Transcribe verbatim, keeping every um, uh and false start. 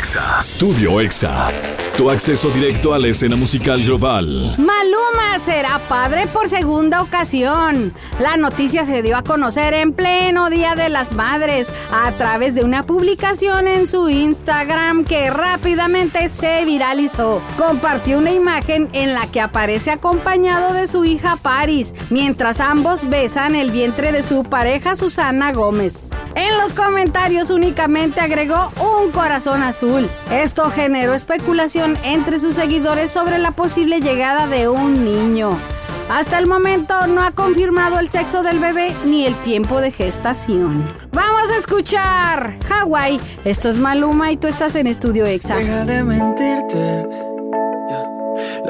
Exa. Estudio Exa. Tu acceso directo a la escena musical global. Maluma será padre por segunda ocasión. La noticia se dio a conocer en pleno Día de las Madres a través de una publicación en su Instagram que rápidamente se viralizó. Compartió una imagen en la que aparece acompañado de su hija Paris, mientras ambos besan el vientre de su pareja Susana Gómez. En los comentarios únicamente agregó un corazón azul. Esto generó especulación entre sus seguidores sobre la posible llegada de un niño. Hasta el momento no ha confirmado el sexo del bebé ni el tiempo de gestación. Vamos a escuchar Hawaii. Esto es Maluma y tú estás en Estudio Exa. Deja de mentirte.